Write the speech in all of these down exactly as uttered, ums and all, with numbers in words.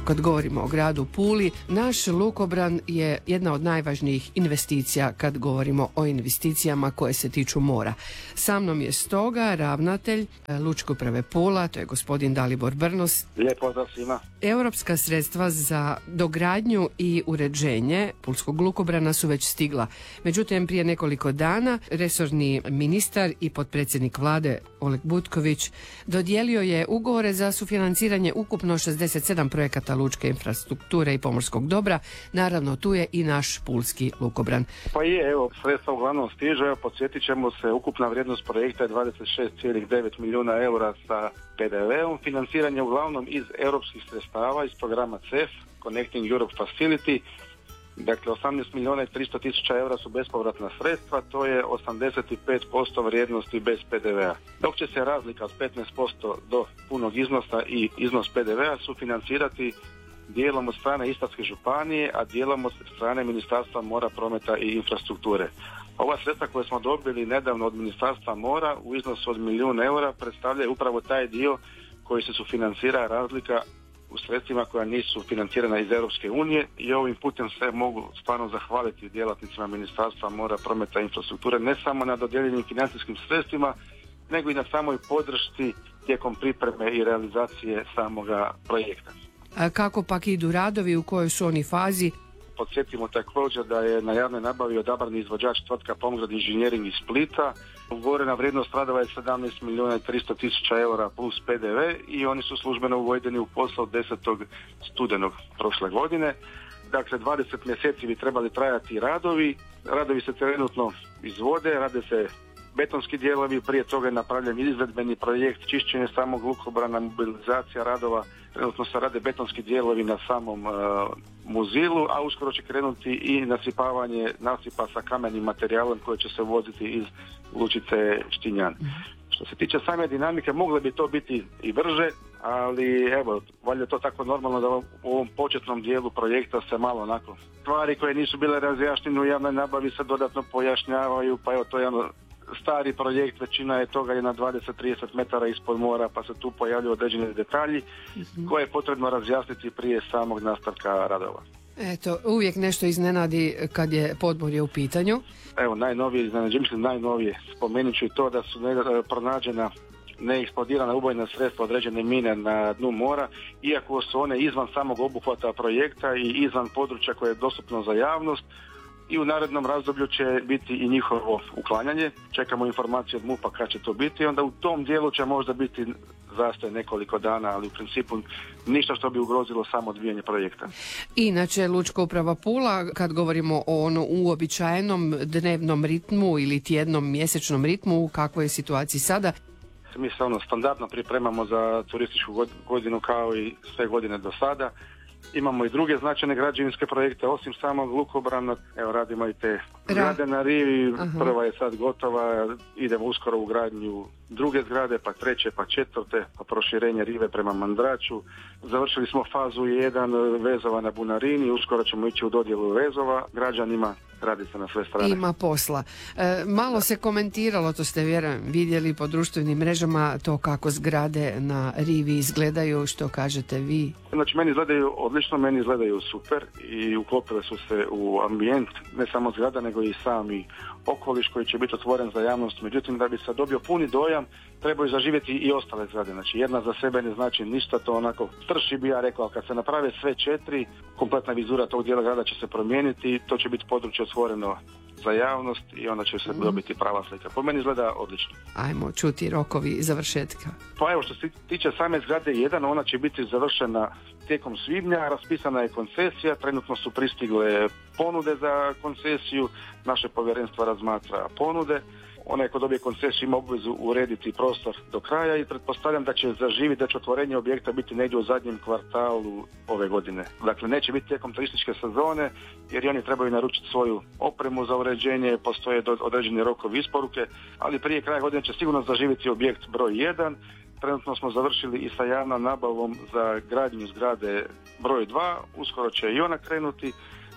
kad govorimo o gradu Puli, naš lukobran je jedna od najvažnijih investicija kad govorimo o investicijama koje se tiču mora. Sa mnom je stoga ravnatelj Lučke uprave Pula, to je gospodin Dalibor Brnos. Lijep pozdrav svima. Europska sredstva za dogradnju i uređenje pulskog lukobrana su već stigla. Međutim, prije nekoliko dana resorni ministar i potpredsjednik vlade Oleg Butković dodijelio je ugovore za sufinanciranje ukupno šezdeset sedam projekata lučke infrastrukture i pomorskog dobra. Naravno, tu je i naš pulski lukobran. Pa je, evo, sredstva uglavnom stižu. Evo, podsjetit ćemo se, ukupna vrijednost projekta je dvadeset šest zarez devet milijuna eura sa P D V-om. Financiranje uglavnom iz europskih sredstava, iz programa C E F, Connecting Europe Facility. Dakle, osamnaest milijuna i tristo tisuća eura su bespovratna sredstva, to je osamdeset pet posto vrijednosti bez P D V-a. Dok će se razlika od petnaest posto do punog iznosa i iznos P D V-a sufinancirati dijelom od strane Istarske županije, a dijelom od strane Ministarstva mora, prometa i infrastrukture. Ova sredstva koje smo dobili nedavno od Ministarstva mora u iznosu od milijun eura predstavljaju upravo taj dio koji se sufinancira razlika u sredstvima koja nisu financirana iz Europske unije, i ovim putem se mogu stvarno zahvaliti djelatnicima Ministarstva mora, prometa i infrastrukture ne samo na dodijeljenim financijskim sredstvima, nego i na samoj podršci tijekom pripreme i realizacije samoga projekta. A kako pak idu radovi, u kojoj su oni fazi? Podsjetimo također da je na javnoj nabavi odabrani izvođač tvrtka Pomgrad Inženjering iz Splita. Ugovorena vrijednost radova je sedamnaest milijuna i tristo tisuća eura plus P D V i oni su službeno uvedeni u posao desetog studenog prošle godine. Dakle, dvadeset mjeseci bi trebali trajati radovi. Radovi se trenutno izvode, rade se betonski dijelovi, prije toga je napravljen izvedbeni projekt čišćenja samog lukobrana, mobilizacija radova, trenutno se rade betonski dijelovi na samom uh, muzilu, a uskoro će krenuti i nasipavanje nasipa sa kamenim materijalom koji će se voziti iz lučice Štinjan. Što se tiče same dinamike, mogle bi to biti i brže, ali evo, valjda to tako normalno da u ovom početnom dijelu projekta se malo onako stvari koje nisu bile razjašnjene u javnoj nabavi se dodatno pojašnjavaju, pa evo to je ono stari projekt, većina je toga je na dvadeset do trideset metara ispod mora, pa se tu pojavljuju određeni detalji koje je potrebno razjasniti prije samog nastavka radova. Eto, uvijek nešto iznenadi kad je podmorje u pitanju. Evo, najnovije iznenađenje, mislim najnovije, spomenut ću i to da su ne, pronađena neeksplodirana ubojna sredstva, određene mine na dnu mora, iako su one izvan samog obuhvata projekta i izvan područja koje je dostupno za javnost. I u narednom razdoblju će biti i njihovo uklanjanje. Čekamo informaciju od MUP-a kad će to biti. Onda u tom dijelu će možda biti zastoj nekoliko dana, ali u principu ništa što bi ugrozilo samo odvijanje projekta. Inače, Lučka uprava Pula, kad govorimo o ono uobičajenom dnevnom ritmu ili tjednom, mjesečnom ritmu, u kakvoj je situaciji sada? Mi se ono standardno pripremamo za turističku godinu kao i sve godine do sada. Imamo i druge značajne građevinske projekte, osim samog lukobrana. Evo, radimo i te zgrade na rivi. Aha. Prva je sad gotova, idemo uskoro u gradnju druge zgrade, pa treće, pa četvrte, pa proširenje rive prema Mandraču. Završili smo fazu jedan vezova na Bunarini, uskoro ćemo ići u dodjelu vezova građanima. Radi se na sve strane. Ima posla. E, malo se komentiralo, to ste vjerujem vidjeli po društvenim mrežama, to kako zgrade na rivi izgledaju, što kažete vi? Znači, meni izgledaju odlično, meni izgledaju super i uklopile su se u ambijent, ne samo zgrada, nego i sami okoliš koji će biti otvoren za javnost. Međutim, da bi se dobio puni dojam, trebaju zaživjeti i ostale zgrade. Znači, jedna za sebe ne znači ništa, to onako trši bi ja rekao, kad se naprave sve četiri, kompletna vizura tog dijela grada će se promijeniti, to će biti područje otvoreno za javnost i onda će se dobiti prava slika. Po meni izgleda odlično. Ajmo čuti rokovi završetka. Pa evo, što se tiče same zgrade jedan, ona će biti završena tijekom svibnja, raspisana je koncesija, trenutno su pristigle ponude za koncesiju, naše povjerenstvo razmatra ponude. Onaj ko dobije koncesiju ima obvezu urediti prostor do kraja i pretpostavljam da će zaživiti, da će otvorenje objekta biti negdje u zadnjem kvartalu ove godine. Dakle, neće biti tijekom turističke sezone jer i oni trebaju naručiti svoju opremu za uređenje, postoje određeni rokovi isporuke, ali prije kraja godine će sigurno zaživiti objekt broj jedan. Trenutno smo završili i sa javnom nabavom za gradnju zgrade broj dva, uskoro će i ona krenuti.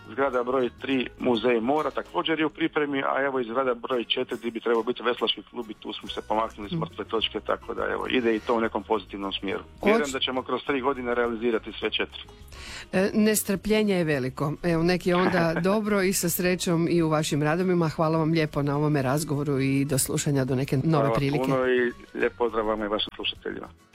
Zgrada broj tri, Muzej mora, također je u pripremi, a evo i zgrada broj četiri gdje bi trebao biti veslački klub i tu smo se pomaknuli s mrtve točke, tako da evo, ide i to u nekom pozitivnom smjeru. Vjerujem da ćemo kroz tri godine realizirati sve četiri. E, nestrpljenje je veliko. Evo, neki onda dobro i sa srećom i u vašim radovima. Hvala vam lijepo na ovome razgovoru i do slušanja do neke nove Hvala prilike. Puno i lijep pozdrav vam i vašim slušateljima.